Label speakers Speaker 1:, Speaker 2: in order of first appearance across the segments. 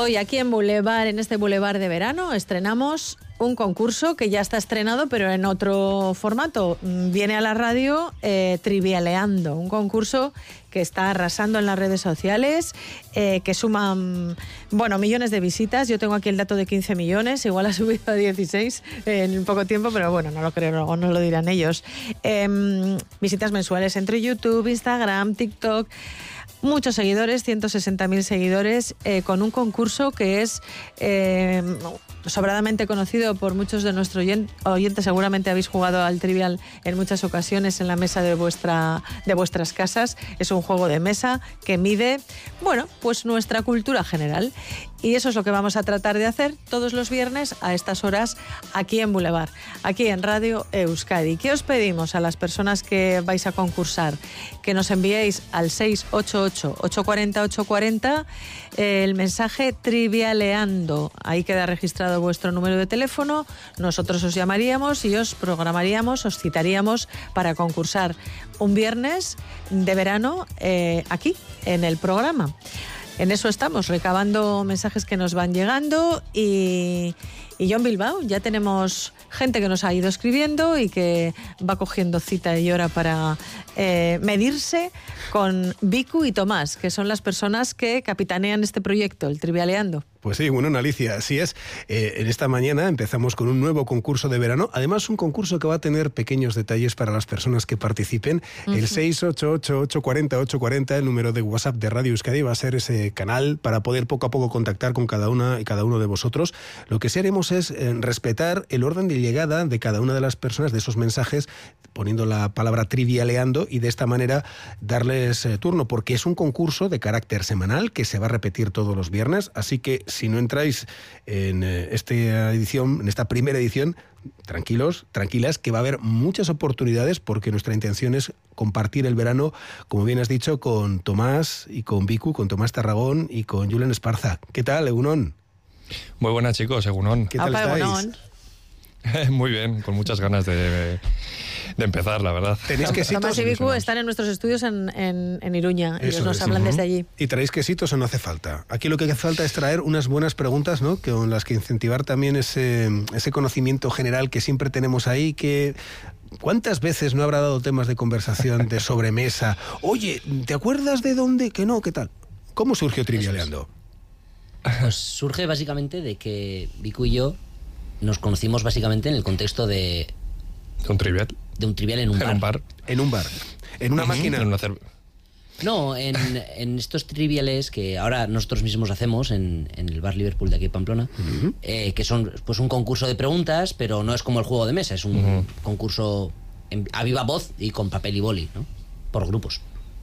Speaker 1: Hoy aquí en Boulevard, en este Boulevard de verano, estrenamos un concurso que ya está estrenado, pero en otro formato. Viene a la radio Trivialeando, un concurso que está arrasando en las redes sociales, que suma, millones de visitas. Yo tengo aquí el dato de 15 millones, igual ha subido a 16 en poco tiempo, pero bueno, no lo creo, o no lo dirán ellos. Visitas mensuales entre YouTube, Instagram, TikTok. Muchos seguidores, 160.000 seguidores, con un concurso que es sobradamente conocido por muchos de nuestros oyentes. Seguramente habéis jugado al Trivial en muchas ocasiones en la mesa de vuestras casas. Es un juego de mesa que mide, pues nuestra cultura general. Y eso es lo que vamos a tratar de hacer todos los viernes a estas horas aquí en Boulevard, aquí en Radio Euskadi. ¿Qué os pedimos a las personas que vais a concursar? Que nos enviéis al 688-840-840 el mensaje Trivialeando. Ahí queda registrado vuestro número de teléfono. Nosotros os llamaríamos y os programaríamos, os citaríamos para concursar un viernes de verano aquí en el programa. En eso estamos, recabando mensajes que nos van llegando y John Bilbao, ya tenemos gente que nos ha ido escribiendo y que va cogiendo cita y hora para medirse con Vicu y Tomás, que son las personas que capitanean este proyecto, el Trivialeando.
Speaker 2: Pues sí, bueno, Alicia, así es. En esta mañana empezamos con un nuevo concurso de verano. Además, un concurso que va a tener pequeños detalles para las personas que participen. Uh-huh. El 688-840-840, el número de WhatsApp de Radio Euskadi, va a ser ese canal para poder poco a poco contactar con cada una y cada uno de vosotros. Lo que sí haremos es respetar el orden de llegada de cada una de las personas, de esos mensajes, poniendo la palabra trivialeando, y de esta manera darles turno, porque es un concurso de carácter semanal que se va a repetir todos los viernes, así que si no entráis en esta edición, en esta primera edición, tranquilos, tranquilas, que va a haber muchas oportunidades, porque nuestra intención es compartir el verano, como bien has dicho, con Tomás y con Vicu, con Tomás Tarragón y con Julen Esparza. ¿Qué tal, Egunon?
Speaker 3: Muy buenas, chicos, Egunon.
Speaker 2: ¿Qué tal estáis?
Speaker 3: Muy bien, con muchas ganas de empezar, la verdad.
Speaker 2: ¿Tenéis quesitos?
Speaker 1: Tomás y Vicu están en nuestros estudios en Iruña. Ellos nos hablan desde allí.
Speaker 2: ¿Y traéis quesitos o no hace falta? Aquí lo que hace falta es traer unas buenas preguntas, ¿no? Con las que incentivar también ese conocimiento general que siempre tenemos ahí, que... ¿Cuántas veces no habrá dado temas de conversación, de sobremesa? Oye, ¿te acuerdas de dónde? ¿Que no? ¿Qué tal? ¿Cómo surgió Trivialeando?
Speaker 4: Pues surge básicamente de que Vicu y yo nos conocimos básicamente en el contexto de
Speaker 3: un trivial.
Speaker 4: De un trivial en un bar.
Speaker 2: En un bar. En una máquina.
Speaker 4: No, en estos triviales que ahora nosotros mismos hacemos en el bar Liverpool de aquí de Pamplona, que son pues un concurso de preguntas, pero no es como el juego de mesa, es un concurso a viva voz y con papel y boli, ¿no? Por grupos.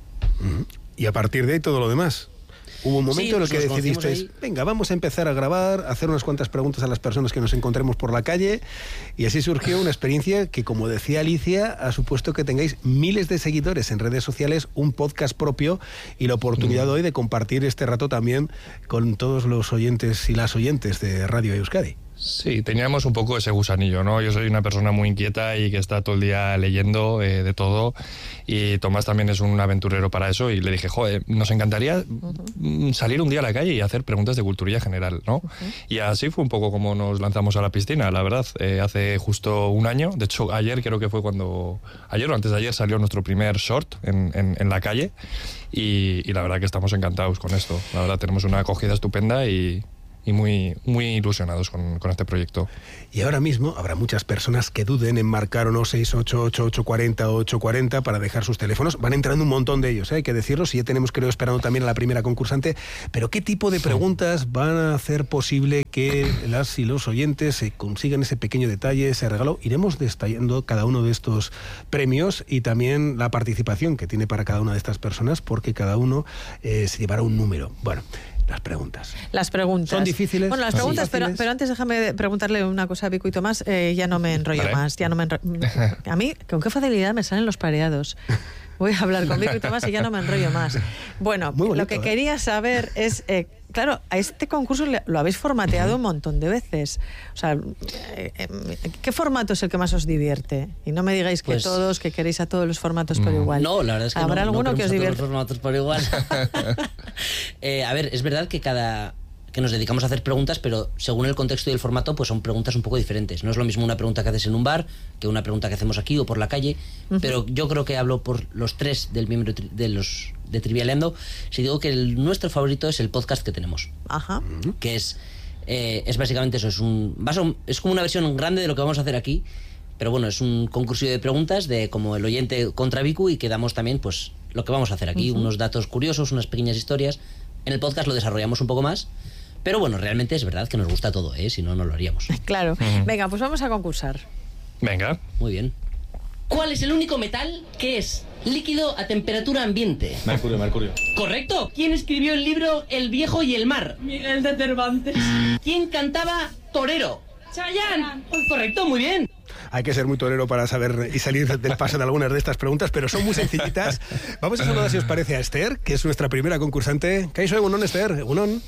Speaker 2: Y a partir de ahí todo lo demás. Hubo un momento en el que decidisteis, venga, vamos a empezar a grabar, a hacer unas cuantas preguntas a las personas que nos encontremos por la calle, y así surgió una experiencia que, como decía Alicia, ha supuesto que tengáis miles de seguidores en redes sociales, un podcast propio y la oportunidad hoy de compartir este rato también con todos los oyentes y las oyentes de Radio Euskadi.
Speaker 3: Sí, teníamos un poco ese gusanillo, ¿no? Yo soy una persona muy inquieta y que está todo el día leyendo de todo, y Tomás también es un aventurero para eso, y le dije, joder, nos encantaría salir un día a la calle y hacer preguntas de cultura general, ¿no? Y así fue un poco como nos lanzamos a la piscina, la verdad, hace justo un año. De hecho, ayer creo que fue cuando... Ayer o antes de ayer salió nuestro primer short en la calle, y la verdad que estamos encantados con esto. La verdad, tenemos una acogida estupenda y muy, muy ilusionados con este proyecto.
Speaker 2: Y ahora mismo habrá muchas personas que duden en marcar o no 688-840-840 para dejar sus teléfonos. Van entrando un montón de ellos, hay que decirlo, si ya tenemos, creo, esperando también a la primera concursante. Pero ¿qué tipo de preguntas van a hacer posible que las y los oyentes consigan ese pequeño detalle, ese regalo? Iremos detallando cada uno de estos premios y también la participación que tiene para cada una de estas personas, porque cada uno se llevará un número. Bueno, las preguntas.
Speaker 1: Las preguntas.
Speaker 2: ¿Son difíciles?
Speaker 1: Bueno, las preguntas, pero antes déjame preguntarle una cosa a Vicu y Tomás. Ya no me enrollo más. A mí, ¿con qué facilidad me salen los pareados? Voy a hablar con Vicu y Tomás y ya no me enrollo más. Bueno, bonito, lo que quería saber es... claro, a este concurso lo habéis formateado un montón de veces. O sea, ¿qué formato es el que más os divierte? Y no me digáis que todos, que queréis a todos los formatos por igual.
Speaker 4: No, la verdad es que
Speaker 1: ¿habrá alguno que os divierte?
Speaker 4: Todos los formatos por igual. A ver, es verdad que cada que nos dedicamos a hacer preguntas, pero según el contexto y el formato, pues son preguntas un poco diferentes. No es lo mismo una pregunta que haces en un bar que una pregunta que hacemos aquí o por la calle, pero yo creo que hablo por los tres del miembro de Trivialeando si digo que nuestro favorito es el podcast que tenemos.
Speaker 1: Ajá.
Speaker 4: Que es básicamente eso, es como una versión grande de lo que vamos a hacer aquí, pero bueno, es un concurso de preguntas de como el oyente contra Vicu y que damos también pues lo que vamos a hacer aquí, unos datos curiosos, unas pequeñas historias. En el podcast lo desarrollamos un poco más. Pero bueno, realmente es verdad que nos gusta todo, si no, no lo haríamos.
Speaker 1: Claro. Venga, pues vamos a concursar.
Speaker 3: Venga.
Speaker 4: Muy bien. ¿Cuál es el único metal que es líquido a temperatura ambiente?
Speaker 3: Mercurio.
Speaker 4: ¿Correcto? ¿Quién escribió el libro El viejo y el mar?
Speaker 5: Miguel de Cervantes.
Speaker 4: ¿Quién cantaba Torero?
Speaker 5: Chayanne.
Speaker 4: Correcto, muy bien.
Speaker 2: Hay que ser muy torero para saber y salir del paso de algunas de estas preguntas, pero son muy sencillitas. Vamos a saludar, si os parece, a Esther, que es nuestra primera concursante. ¿Kaixo, egunon, Esther? ¿Egunon?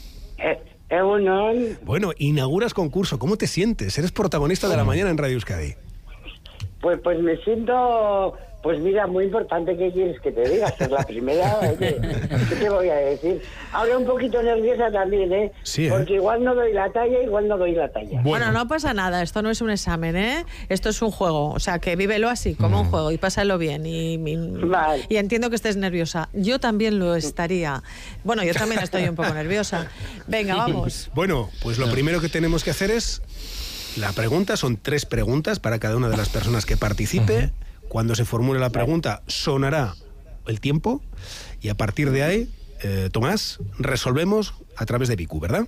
Speaker 6: Egunon.
Speaker 2: Bueno, inauguras concurso. ¿Cómo te sientes? Eres protagonista de la mañana en Radio Euskadi.
Speaker 6: Pues me siento, pues mira, muy importante. ¿Qué quieres que te diga? Ser la primera, oye, ¿qué te voy a decir? Ahora un poquito nerviosa también, ¿eh?
Speaker 2: Sí,
Speaker 6: Porque igual no doy la talla, igual no doy la talla.
Speaker 1: Bueno, no pasa nada, esto no es un examen, ¿eh? Esto es un juego, o sea, que vívelo así, como un juego, y pásalo bien.
Speaker 6: Vale.
Speaker 1: Y entiendo que estés nerviosa. Yo también lo estaría. Bueno, yo también estoy un poco nerviosa. Venga, vamos.
Speaker 2: Bueno, pues lo primero que tenemos que hacer es... La pregunta, son 3 preguntas para cada una de las personas que participe. Cuando se formule la pregunta, sonará el tiempo y a partir de ahí, Tomás, resolvemos a través de Vicu, ¿verdad?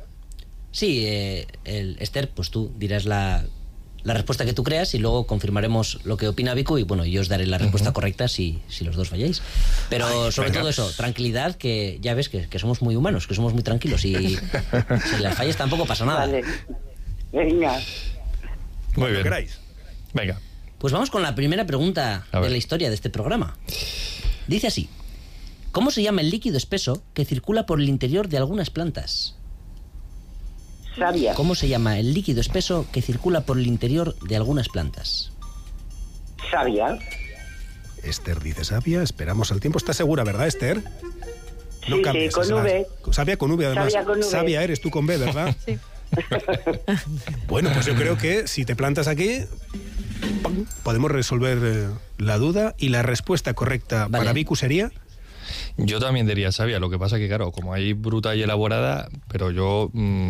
Speaker 4: Sí, Esther, pues tú dirás la respuesta que tú creas y luego confirmaremos lo que opina Vicu y bueno, yo os daré la respuesta correcta si los dos falláis. Pero sobre todo eso, tranquilidad, que ya ves que somos muy humanos, que somos muy tranquilos y si las fallas tampoco pasa nada.
Speaker 6: Vale. Venga.
Speaker 3: Muy
Speaker 2: Cuando
Speaker 3: bien.
Speaker 2: queráis.
Speaker 3: Venga.
Speaker 4: Pues vamos con la primera pregunta
Speaker 3: A ver.
Speaker 4: de la historia de este programa. Dice así: ¿cómo se llama el líquido espeso que circula por el interior de algunas plantas?
Speaker 6: Sabia.
Speaker 4: ¿Cómo se llama el líquido espeso que circula por el interior de algunas plantas?
Speaker 6: Sabia.
Speaker 2: Esther dice sabia, esperamos al tiempo. ¿Estás segura, verdad, Esther?
Speaker 6: Sí, sí, con
Speaker 2: esa-
Speaker 6: V.
Speaker 2: Sabia con V, además.
Speaker 6: Sabia con V.
Speaker 2: Sabia eres tú con B, ¿verdad?
Speaker 1: Sí.
Speaker 2: Bueno, pues yo creo que si te plantas aquí, ¡pam!, podemos resolver la duda y la respuesta correcta
Speaker 4: Vale.
Speaker 2: para Vicu sería...
Speaker 3: Yo también diría sabia, lo que pasa que, claro, como hay bruta y elaborada, pero yo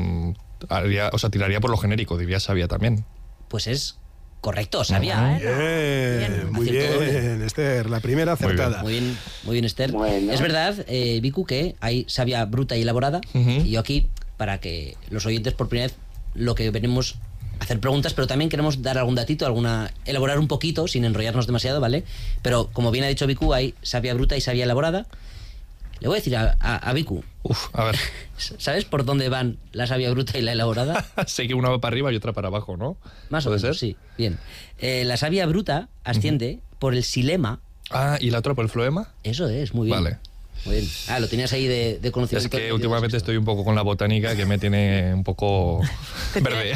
Speaker 3: tiraría por lo genérico, diría sabia también.
Speaker 4: Pues es correcto, sabia.
Speaker 2: Bien, muy
Speaker 4: Acierto
Speaker 2: bien,
Speaker 4: doble.
Speaker 2: Esther, la primera
Speaker 3: Muy bien.
Speaker 2: acertada.
Speaker 4: Muy bien, Esther.
Speaker 6: Bueno.
Speaker 4: Es verdad, Vicu, que hay savia bruta y elaborada. Y yo aquí, para que los oyentes por primera vez, lo que venimos a hacer preguntas, pero también queremos dar algún datito, elaborar un poquito, sin enrollarnos demasiado, ¿vale? Pero como bien ha dicho Vicu, hay savia bruta y savia elaborada. Le voy a decir a Vicu,
Speaker 3: Uf, a ver.
Speaker 4: ¿sabes por dónde van la savia bruta y la elaborada?
Speaker 3: Sé que una va para arriba y otra para abajo, ¿no?
Speaker 4: Más o
Speaker 3: ¿Puede
Speaker 4: menos,
Speaker 3: ser?
Speaker 4: sí. Bien. La savia bruta asciende por el xilema.
Speaker 3: Ah, ¿y la otra por el floema?
Speaker 4: Eso es, muy bien.
Speaker 3: Vale.
Speaker 4: Muy bien. Ah, lo tenías ahí de
Speaker 3: Es
Speaker 4: conocimiento.
Speaker 3: que últimamente estoy un poco con la botánica que me tiene un poco verde.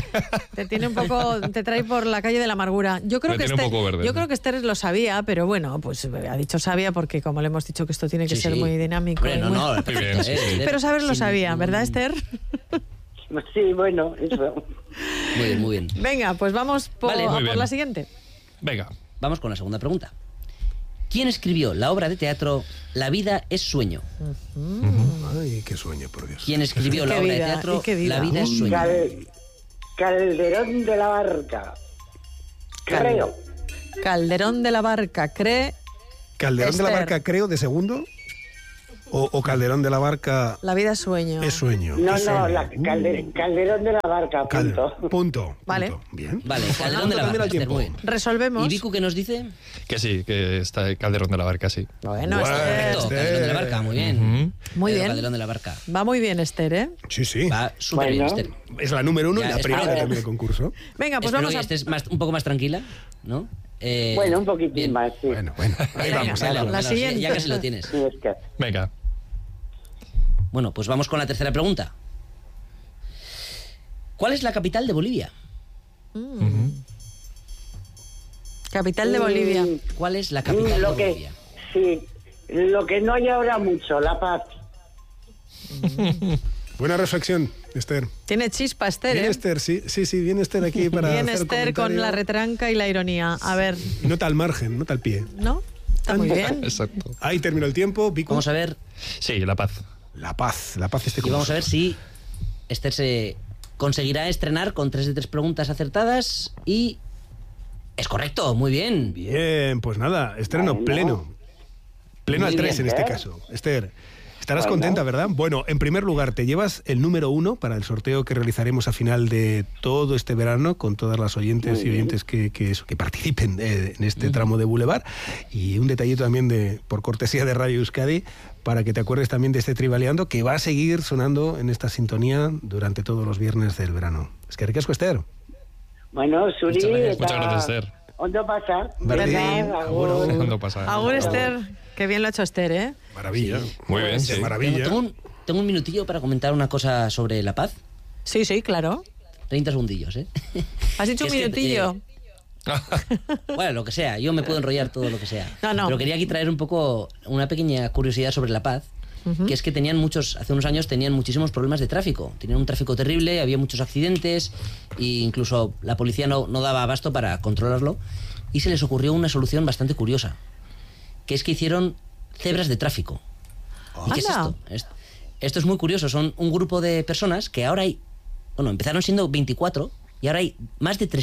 Speaker 1: Te trae por la calle de la amargura. Yo creo
Speaker 3: Me
Speaker 1: que
Speaker 3: tiene un poco verde,
Speaker 1: yo
Speaker 3: sí.
Speaker 1: creo que Esther lo sabía, pero bueno, pues ha dicho sabia porque como le hemos dicho que esto tiene que
Speaker 4: Sí,
Speaker 1: ser
Speaker 4: sí.
Speaker 1: muy dinámico.
Speaker 4: Hombre,
Speaker 1: y
Speaker 4: no,
Speaker 1: muy-
Speaker 4: no,
Speaker 3: Muy bien, sí, sí.
Speaker 4: Esther,
Speaker 1: Pero saberlo
Speaker 4: sin
Speaker 1: sabía,
Speaker 4: ningún-
Speaker 1: ¿verdad, Esther?
Speaker 6: Sí, bueno, eso.
Speaker 4: Muy bien, muy bien.
Speaker 1: Venga, pues vamos
Speaker 4: Vale,
Speaker 1: a
Speaker 4: muy
Speaker 1: por
Speaker 3: bien.
Speaker 1: la siguiente.
Speaker 3: Venga.
Speaker 4: Vamos con la segunda pregunta. ¿Quién escribió la obra de teatro La vida es sueño?
Speaker 2: Ay, qué sueño, por Dios.
Speaker 4: ¿Quién escribió
Speaker 1: ¿Y
Speaker 4: la
Speaker 1: qué
Speaker 4: obra de
Speaker 1: vida?
Speaker 4: teatro
Speaker 1: ¿Y qué vida?
Speaker 4: La vida es sueño?
Speaker 6: Calderón de la Barca. Creo.
Speaker 1: Calderón de la Barca, cree
Speaker 2: ¿Calderón de la
Speaker 1: Esther.
Speaker 2: Barca, creo, de segundo? ¿O Calderón de la Barca
Speaker 1: la vida es sueño.
Speaker 2: es sueño?
Speaker 6: No,
Speaker 2: Es
Speaker 6: no,
Speaker 2: sueño.
Speaker 6: Calderón de la Barca, punto.
Speaker 2: Punto.
Speaker 1: Vale.
Speaker 2: Bien.
Speaker 4: Vale, Calderón de la
Speaker 2: También
Speaker 4: Barca.
Speaker 2: al tiempo.
Speaker 4: Muy bien.
Speaker 1: Resolvemos.
Speaker 4: ¿Y Vicu qué nos dice?
Speaker 3: Que sí, que está el Calderón de la Barca, sí.
Speaker 1: Bueno,
Speaker 2: Bueno,
Speaker 1: Esther.
Speaker 4: Correcto,
Speaker 2: Esther.
Speaker 4: Calderón de la Barca, muy bien.
Speaker 1: Muy bien.
Speaker 4: Calderón de la Barca.
Speaker 1: Va muy bien, Esther, ¿eh?
Speaker 2: Sí, sí.
Speaker 4: Va súper bien,
Speaker 6: Bueno.
Speaker 4: Esther.
Speaker 2: Es la número 1 y
Speaker 4: Ya,
Speaker 2: la
Speaker 4: espero
Speaker 2: primera
Speaker 6: que-
Speaker 2: también del concurso.
Speaker 1: Venga, pues
Speaker 4: Espero
Speaker 1: vamos
Speaker 4: que
Speaker 1: a...
Speaker 4: estés un poco más tranquila, ¿no?
Speaker 6: Bueno, un poquitín
Speaker 4: bien.
Speaker 6: más, sí.
Speaker 2: Bueno. Ahí
Speaker 1: Venga,
Speaker 2: vamos,
Speaker 1: la
Speaker 2: ahí vamos.
Speaker 1: la siguiente.
Speaker 4: Ya casi lo tienes.
Speaker 6: Sí, es que...
Speaker 3: Venga.
Speaker 4: Bueno, pues vamos con la tercera pregunta. ¿Cuál es la capital de Bolivia?
Speaker 1: Capital de Bolivia.
Speaker 4: ¿Cuál es la capital de
Speaker 6: Lo que,
Speaker 4: Bolivia?
Speaker 6: sí, lo que no hay ahora mucho, La Paz.
Speaker 2: Buena reflexión, Esther.
Speaker 1: Tiene chispa, Esther,
Speaker 2: Viene
Speaker 1: ¿eh?
Speaker 2: Esther, sí, viene Esther aquí para
Speaker 1: Viene
Speaker 2: hacer
Speaker 1: Esther con
Speaker 2: comentario.
Speaker 1: la retranca y la ironía. A ver,
Speaker 2: Y nota al margen, nota al pie.
Speaker 1: ¿no? Está muy bien.
Speaker 3: Exacto.
Speaker 2: Ahí terminó el tiempo, Vicu.
Speaker 4: Vamos a ver,
Speaker 3: Sí, la paz.
Speaker 2: La paz este
Speaker 4: y vamos
Speaker 2: concurso.
Speaker 4: a ver si Esther se conseguirá estrenar con 3 de 3 preguntas acertadas y... Es correcto, muy bien.
Speaker 2: Bien, pues nada, estreno
Speaker 6: Bueno.
Speaker 2: pleno. Pleno
Speaker 6: Muy
Speaker 2: al 3
Speaker 6: bien,
Speaker 2: en este
Speaker 6: ¿eh?
Speaker 2: caso. Esther, estarás
Speaker 6: Bueno.
Speaker 2: contenta, ¿verdad? Bueno, en primer lugar, te llevas el número 1 para el sorteo que realizaremos a final de todo este verano con todas las oyentes
Speaker 6: Muy
Speaker 2: y
Speaker 6: bien.
Speaker 2: oyentes que participen en este tramo de Boulevard. Y un detallito también por cortesía de Radio Euskadi, para que te acuerdes también de este Tribaleando que va a seguir sonando en esta sintonía durante todos los viernes del verano. Es que ricasco, Esther.
Speaker 6: Bueno, Suri...
Speaker 3: Muchas gracias, Esther.
Speaker 6: ¿Dónde pasa?
Speaker 2: Berdin.
Speaker 6: ¿Verdad?
Speaker 2: Agur,
Speaker 6: Agur.
Speaker 2: agur.
Speaker 3: ¿Cuándo pasa?
Speaker 1: Agur, Esther. Qué bien lo ha hecho Esther, ¿eh?
Speaker 2: Maravilla.
Speaker 3: Muy bien,
Speaker 2: De
Speaker 3: sí.
Speaker 2: maravilla.
Speaker 4: Tengo un minutillo para comentar una cosa sobre la paz.
Speaker 1: Sí, claro.
Speaker 4: 30 segundillos, ¿eh?
Speaker 1: Has dicho
Speaker 4: Que
Speaker 1: un
Speaker 4: es que,
Speaker 1: minutillo.
Speaker 4: Bueno, lo que sea, yo me puedo enrollar todo lo que sea.
Speaker 1: No.
Speaker 4: Pero quería aquí traer un poco una pequeña curiosidad sobre la paz, que es que hace unos años tenían muchísimos problemas de tráfico. Tenían un tráfico terrible, había muchos accidentes e incluso la policía no daba abasto para controlarlo y se les ocurrió una solución bastante curiosa, que es que hicieron cebras de tráfico. ¿Y qué es
Speaker 1: Anda.
Speaker 4: esto? Esto es muy curioso, son un grupo de personas que ahora hay, bueno, empezaron siendo 24 y ahora hay más de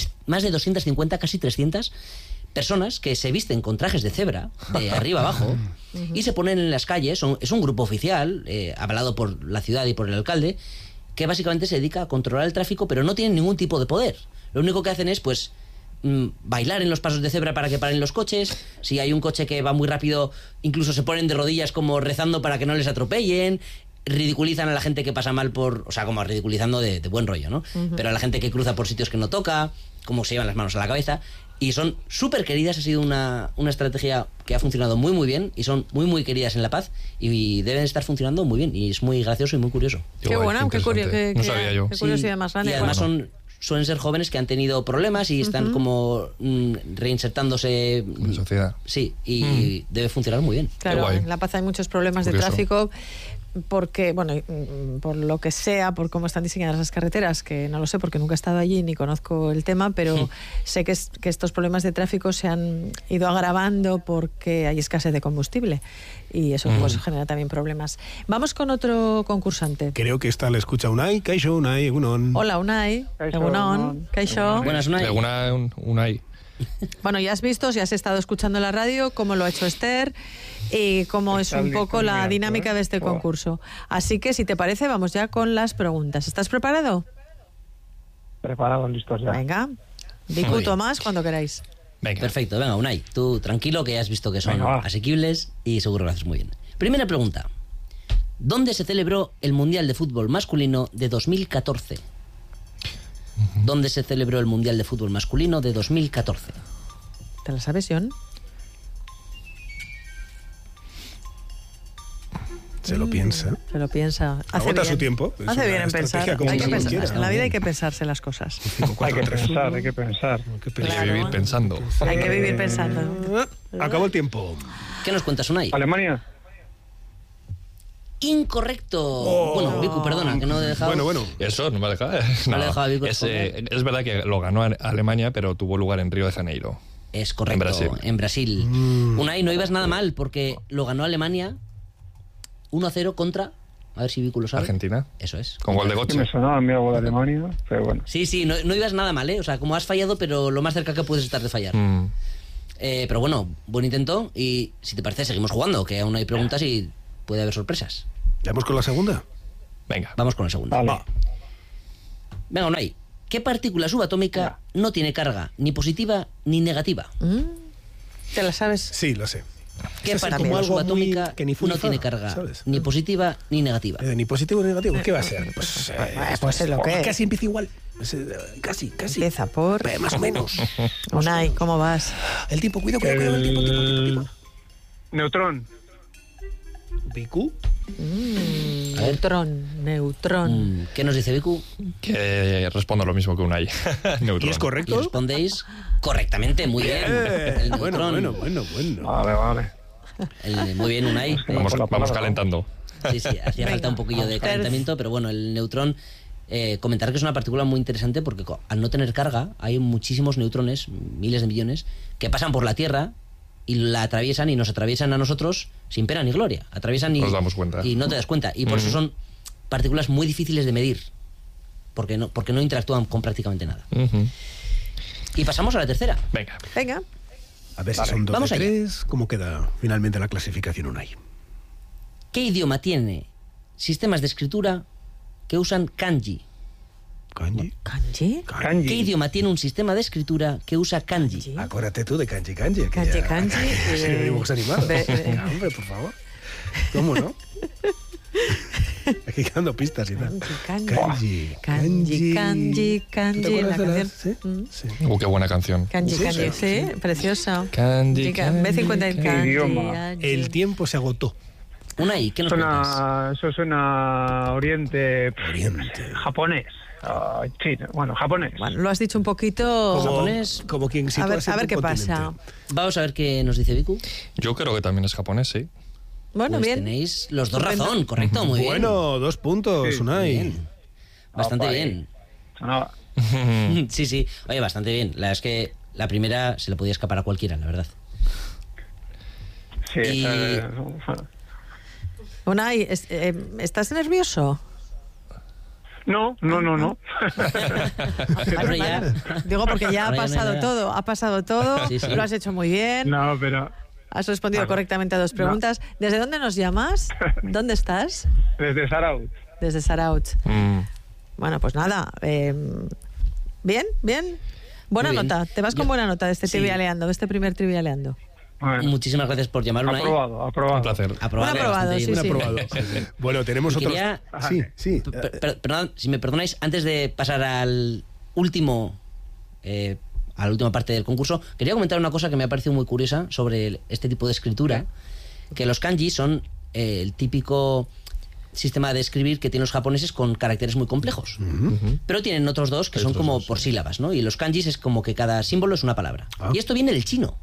Speaker 4: 250, casi 300 personas que se visten con trajes de cebra, de arriba abajo, y se ponen en las calles. Es un grupo oficial, avalado por la ciudad y por el alcalde, que básicamente se dedica a controlar el tráfico, pero no tienen ningún tipo de poder. Lo único que hacen es, pues, bailar en los pasos de cebra para que paren los coches. Si hay un coche que va muy rápido, incluso se ponen de rodillas como rezando para que no les atropellen. Ridiculizan a la gente que pasa mal o sea, como ridiculizando de buen rollo, ¿no? Pero a la gente que cruza por sitios que no toca, como se llevan las manos a la cabeza. Y son súper queridas, ha sido una estrategia que ha funcionado muy, muy bien, y son muy, muy queridas en La Paz, y deben estar funcionando muy bien, y es muy gracioso y muy curioso.
Speaker 1: Qué
Speaker 3: guay,
Speaker 1: bueno, qué
Speaker 3: interesante.
Speaker 1: curioso.
Speaker 3: No sabía yo.
Speaker 1: Qué curiosidad
Speaker 4: Sí,
Speaker 1: más grande.
Speaker 4: y además
Speaker 1: Bueno,
Speaker 4: suelen ser jóvenes que han tenido problemas y están como reinsertándose.
Speaker 3: En la sociedad.
Speaker 4: Sí, y debe funcionar muy bien.
Speaker 1: claro,
Speaker 3: guay.
Speaker 1: en La Paz hay muchos problemas de
Speaker 3: Curioso.
Speaker 1: tráfico porque, bueno, por lo que sea, por cómo están diseñadas las carreteras, que no lo sé porque nunca he estado allí ni conozco el tema, pero sé que estos problemas de tráfico se han ido agravando porque hay escasez de combustible y eso pues genera también problemas. Vamos con otro concursante.
Speaker 2: Creo que esta le escucha Unai. Kaixo, Unai, Egunon.
Speaker 1: Hola, Unai.
Speaker 6: Kaixo,
Speaker 1: Egunon.
Speaker 6: Egunon.
Speaker 1: Kaixo.
Speaker 4: Buenas, Unai.
Speaker 3: Un ahí.
Speaker 1: Bueno, ya has visto, si has estado escuchando la radio, cómo lo ha hecho Esther y cómo es un poco la dinámica de este concurso. Así que, si te parece, vamos ya con las preguntas. ¿Estás preparado?
Speaker 7: Preparados, listos ya.
Speaker 1: Venga. Vicu,
Speaker 4: Muy bien.
Speaker 1: Tomás, cuando queráis.
Speaker 3: Venga.
Speaker 4: Perfecto, venga, Unai, tú tranquilo, que ya has visto que son
Speaker 7: Venga, va.
Speaker 4: asequibles y seguro lo haces muy bien. Primera pregunta. ¿Dónde se celebró el Mundial de Fútbol Masculino de 2014? ¿Dónde se celebró el Mundial de Fútbol Masculino de 2014?
Speaker 1: ¿Te la sabes, John?
Speaker 2: Se lo piensa.
Speaker 1: Se lo piensa. Hace
Speaker 2: Agota
Speaker 1: bien.
Speaker 2: su tiempo. Es
Speaker 1: Hace
Speaker 2: una
Speaker 1: bien en
Speaker 2: estrategia
Speaker 1: pensar.
Speaker 2: como
Speaker 1: Hay que
Speaker 2: cualquiera,
Speaker 1: pensar.
Speaker 2: ¿no?
Speaker 1: En la vida hay que pensarse las cosas.
Speaker 2: 5, 4,
Speaker 7: Hay que
Speaker 2: 3,
Speaker 7: pensar,
Speaker 2: 1.
Speaker 7: hay que pensar.
Speaker 3: Hay que
Speaker 1: Claro.
Speaker 3: vivir pensando.
Speaker 1: Hay que vivir pensando.
Speaker 2: Acabó el tiempo.
Speaker 4: ¿Qué nos cuentas, Unai?
Speaker 7: Alemania.
Speaker 4: Incorrecto. Bueno, Vicu, perdona, que no he dejado.
Speaker 2: Bueno.
Speaker 3: Eso no me ha dejado.
Speaker 4: No le he dejado a Vico
Speaker 3: es,
Speaker 4: responder.
Speaker 3: es verdad que lo ganó Alemania, pero tuvo lugar en Río de Janeiro.
Speaker 4: Es correcto,
Speaker 3: En Brasil.
Speaker 4: Unai, no ibas nada mal porque lo ganó Alemania 1-0 contra, a ver si Vicu lo sabe.
Speaker 3: Argentina.
Speaker 4: Eso es.
Speaker 3: Con gol de
Speaker 7: Que
Speaker 3: Goche.
Speaker 7: me sonaba a mí algo de Alemania, pero bueno.
Speaker 4: Sí, no ibas nada mal, ¿eh? O sea, como has fallado, pero lo más cerca que puedes estar de fallar. Pero bueno, buen intento y si te parece seguimos jugando, que aún hay preguntas y puede haber sorpresas.
Speaker 2: ¿Vamos con la segunda?
Speaker 3: Venga.
Speaker 4: Vamos con la segunda.
Speaker 7: Vale.
Speaker 2: Va.
Speaker 4: Venga, Unai. ¿Qué partícula subatómica no tiene carga ni positiva ni negativa?
Speaker 1: ¿Te la sabes?
Speaker 2: Sí, lo sé.
Speaker 4: ¿Qué
Speaker 2: Eso es
Speaker 4: partícula
Speaker 2: como algo
Speaker 4: subatómica
Speaker 2: muy que ni fu
Speaker 4: no
Speaker 2: ni fa,
Speaker 4: tiene carga
Speaker 2: ¿sabes?
Speaker 4: ni positiva ni negativa?
Speaker 2: Ni positivo ni negativo. ¿Qué va a ser?
Speaker 1: Pues es lo que es.
Speaker 2: Casi empieza igual. Casi.
Speaker 1: Empieza por...
Speaker 2: Más o menos.
Speaker 1: Unai, ¿cómo vas?
Speaker 2: El tiempo, cuidado, el tiempo.
Speaker 7: Neutrón.
Speaker 2: ¿Bicu?
Speaker 1: Neutrón.
Speaker 4: ¿Qué nos dice Vicu?
Speaker 3: Que respondo lo mismo que Unai.
Speaker 2: ¿Y
Speaker 3: Neutrón.
Speaker 2: es
Speaker 4: Y
Speaker 2: correcto?
Speaker 4: respondéis correctamente, muy bien. El
Speaker 2: Bueno.
Speaker 4: neutrón.
Speaker 7: Vale.
Speaker 4: Muy bien, Unai.
Speaker 3: Vamos calentando.
Speaker 4: Sí, hacía falta un poquillo de calentamiento, pero bueno, el neutrón... comentar que es una partícula muy interesante porque al no tener carga hay muchísimos neutrones, miles de millones, que pasan por la Tierra y la atraviesan y nos atraviesan a nosotros sin pena ni gloria. Atraviesan y
Speaker 3: nos damos cuenta.
Speaker 4: Y no te das cuenta. Y por eso son partículas muy difíciles de medir, porque no interactúan con prácticamente nada. Y pasamos a la tercera.
Speaker 1: Venga.
Speaker 2: A ver si son 2
Speaker 4: vamos
Speaker 2: de
Speaker 4: allá.
Speaker 2: 3. ¿Cómo queda finalmente la clasificación, Unai?
Speaker 4: ¿Qué idioma tiene sistemas de escritura que usan kanji?
Speaker 2: ¿Kanji?
Speaker 1: ¿Kanji?
Speaker 7: Kanji.
Speaker 4: ¿Qué idioma tiene un sistema de escritura que usa kanji?
Speaker 2: Acuérdate tú de Kanji. Kanji.
Speaker 1: Kanji.
Speaker 2: Sí, dibujos animados. Hombre, por favor. ¿Cómo no? Aquí quedando pistas y tal.
Speaker 1: Kanji.
Speaker 2: ¿Tú te acuerdas
Speaker 1: la
Speaker 2: de
Speaker 1: canción.
Speaker 2: Sí.
Speaker 3: Qué buena canción.
Speaker 1: Kanji, sí, preciosa.
Speaker 3: Kanji,
Speaker 1: B50 el kanji.
Speaker 7: Idioma.
Speaker 2: El tiempo se agotó.
Speaker 4: Unai, ¿qué nos cuentas?
Speaker 7: Eso suena Oriente.
Speaker 2: Oriente.
Speaker 7: Japonés. China. Bueno, japonés.
Speaker 1: Bueno, lo has dicho un poquito...
Speaker 4: Japonés.
Speaker 2: Como quien
Speaker 1: A
Speaker 2: sitúa
Speaker 1: ver qué pasa.
Speaker 4: Vamos a ver qué nos dice Vicu.
Speaker 3: Yo creo que también es japonés, sí.
Speaker 1: Bueno,
Speaker 4: Pues
Speaker 1: bien.
Speaker 4: tenéis los dos
Speaker 1: Estupendo.
Speaker 4: razón, correcto, muy bien.
Speaker 2: Bueno, 2 puntos,
Speaker 7: Sí,
Speaker 2: Unai.
Speaker 4: Bien. Bastante
Speaker 7: Opa,
Speaker 4: bien.
Speaker 7: Sonaba.
Speaker 4: Sí. Oye, bastante bien. La verdad es que la primera se le podía escapar a cualquiera, la verdad.
Speaker 7: Sí,
Speaker 4: Y-
Speaker 1: Unai, ¿estás nervioso?
Speaker 7: No.
Speaker 4: Ahora ya-
Speaker 1: Digo, porque ya ha
Speaker 4: Ahora ya no hay
Speaker 1: pasado
Speaker 4: nada.
Speaker 1: todo. Ha pasado todo.
Speaker 4: Sí.
Speaker 1: Lo has hecho muy bien.
Speaker 7: No, pero
Speaker 1: Has respondido correctamente a 2 preguntas. ¿Desde dónde nos llamas? ¿Dónde estás?
Speaker 7: desde Saraut.
Speaker 1: Desde Saraut. Bueno, pues nada. Bien. Buena
Speaker 4: Muy bien.
Speaker 1: nota. Te vas con buena nota de este
Speaker 4: Sí.
Speaker 1: trivialeando, de este primer trivialeando.
Speaker 7: Bueno,
Speaker 4: Muchísimas gracias por llamar, Unai.
Speaker 7: aprobado.
Speaker 3: Un placer.
Speaker 4: Aprobado,
Speaker 1: Un aprobado,
Speaker 4: bastante
Speaker 1: sí,
Speaker 4: bien.
Speaker 1: sí.
Speaker 2: Aprobado. Bueno, tenemos
Speaker 4: Y
Speaker 2: otros.
Speaker 4: quería-
Speaker 2: Sí.
Speaker 4: Perdón, si me perdonáis, antes de pasar al último, a la última parte del concurso, quería comentar una cosa que me ha parecido muy curiosa sobre este tipo de escritura, que los kanji son el típico sistema de escribir que tienen los japoneses con caracteres muy complejos. Pero tienen otros dos que son como por sílabas, ¿no? Y los kanjis es como que cada símbolo es una palabra.
Speaker 2: Ah.
Speaker 4: Y esto viene del chino.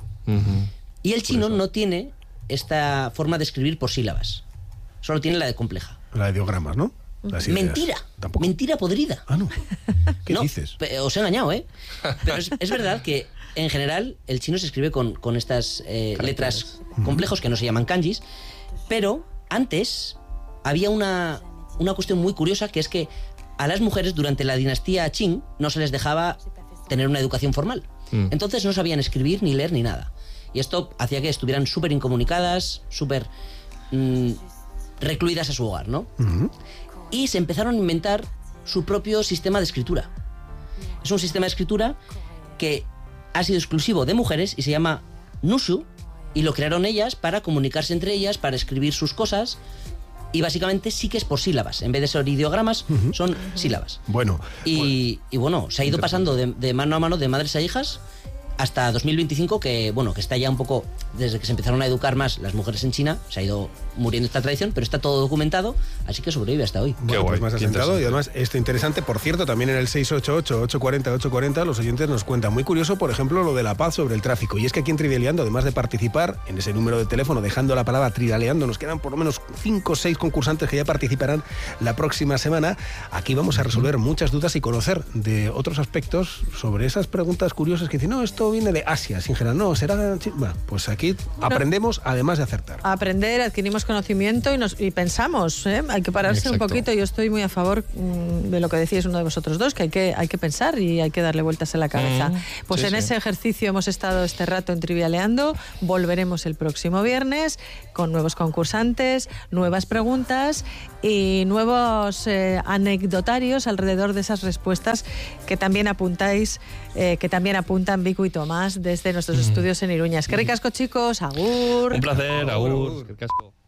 Speaker 4: Y el chino no tiene esta forma de escribir por sílabas. Solo tiene la de compleja.
Speaker 2: La de ideogramas, ¿no? Las ideas.
Speaker 4: Mentira.
Speaker 2: Tampoco.
Speaker 4: Mentira podrida.
Speaker 2: Ah, no. ¿Qué
Speaker 4: No,
Speaker 2: dices?
Speaker 4: Os he engañado, ¿eh? Pero es verdad que en general el chino se escribe con estas letras complejos que no se llaman kanjis, pero antes había una cuestión muy curiosa, que es que a las mujeres durante la dinastía Qing no se les dejaba tener una educación formal. Entonces no sabían escribir, ni leer, ni nada. Y esto hacía que estuvieran súper incomunicadas, súper recluidas a su hogar, ¿no? Y se empezaron a inventar su propio sistema de escritura. Es un sistema de escritura que ha sido exclusivo de mujeres y se llama Nushu, y lo crearon ellas para comunicarse entre ellas, para escribir sus cosas, y básicamente sí que es por sílabas. En vez de ser ideogramas, son sílabas.
Speaker 2: Bueno.
Speaker 4: Y bueno, se ha ido pasando de mano a mano, de madres a hijas, hasta 2025, que bueno, que está ya un poco, desde que se empezaron a educar más las mujeres en China, se ha ido muriendo esta tradición, pero está todo documentado, así que sobrevive hasta hoy.
Speaker 2: Bueno,
Speaker 3: guay,
Speaker 2: pues más
Speaker 3: qué
Speaker 2: asentado. Y
Speaker 3: interesante.
Speaker 2: además, esto interesante, por cierto, también en el 688-840-840 los oyentes nos cuentan. Muy curioso, por ejemplo, lo de la paz sobre el tráfico. Y es que aquí en Trivialeando, además de participar en ese número de teléfono, dejando la palabra Trivialeando, nos quedan por lo menos 5 o 6 concursantes que ya participarán la próxima semana. Aquí vamos a resolver muchas dudas y conocer de otros aspectos sobre esas preguntas curiosas que dicen, no, esto viene de Asia, sin general, no, será... Bueno, pues aquí aprendemos además de acertar.
Speaker 1: Aprender, adquirimos conocimiento y pensamos, ¿eh? Hay que pararse un
Speaker 3: Exacto.
Speaker 1: poquito. Yo estoy muy a favor de lo que decíais uno de vosotros dos, que hay que pensar y hay que darle vueltas en la cabeza. Pues
Speaker 3: sí,
Speaker 1: en
Speaker 3: sí.
Speaker 1: ese ejercicio hemos estado este rato en Trivialeando. Volveremos el próximo viernes con nuevos concursantes, nuevas preguntas y nuevos anecdotarios alrededor de esas respuestas que también apuntáis, que también apuntan Vicu y Tomás desde nuestros estudios en Iruña. Es que ricasco, chicos. Agur.
Speaker 3: Un placer, agur. Qué casco.